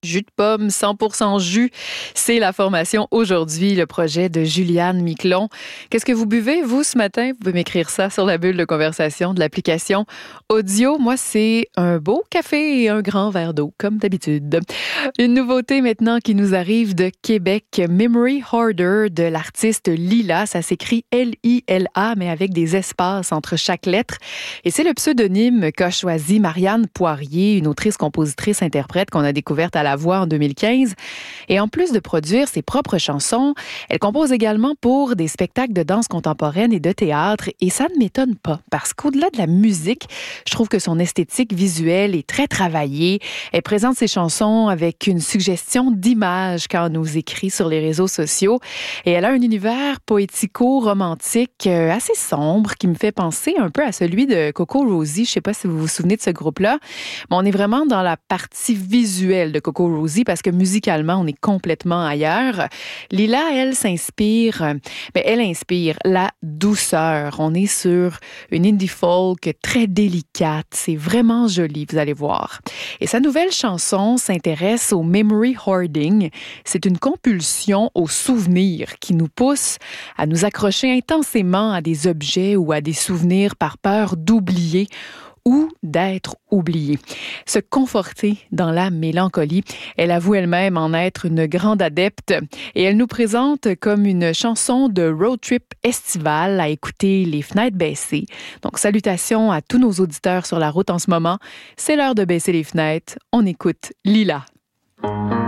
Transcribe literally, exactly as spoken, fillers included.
Jus de pomme, cent pour cent jus, c'est la formation aujourd'hui, le projet de Juliane Miquelon. Qu'est-ce que vous buvez, vous, ce matin? Vous pouvez m'écrire ça sur la bulle de conversation de l'application audio. Moi, c'est un beau café et un grand verre d'eau, comme d'habitude. Une nouveauté maintenant qui nous arrive de Québec, Memory Harder de l'artiste Lila. Ça s'écrit L I L A, mais avec des espaces entre chaque lettre. Et c'est le pseudonyme qu'a choisi Marianne Poirier, une autrice-compositrice-interprète qu'on a découverte à la voix en deux mille quinze. Et en plus de produire ses propres chansons, elle compose également pour des spectacles de danse contemporaine et de théâtre. Et ça ne m'étonne pas, parce qu'au-delà de la musique, je trouve que son esthétique visuelle est très travaillée. Elle présente ses chansons avec une suggestion d'image quand elle nous écrit sur les réseaux sociaux. Et elle a un univers poético-romantique assez sombre qui me fait penser un peu à celui de Coco Rosie. Je ne sais pas si vous vous souvenez de ce groupe-là. Mais on est vraiment dans la partie visuelle de Coco Rosie parce que musicalement, on est complètement ailleurs. Lila, elle, s'inspire, mais elle inspire la douceur. On est sur une indie folk très délicate. C'est vraiment joli, vous allez voir. Et sa nouvelle chanson s'intéresse au memory hoarding. C'est une compulsion aux souvenirs qui nous pousse à nous accrocher intensément à des objets ou à des souvenirs par peur d'oublier ou d'être oubliée. Se conforter dans la mélancolie. Elle avoue elle-même en être une grande adepte et elle nous présente comme une chanson de road trip estivale à écouter les fenêtres baissées. Donc, salutations à tous nos auditeurs sur la route en ce moment. C'est l'heure de baisser les fenêtres. On écoute Lila.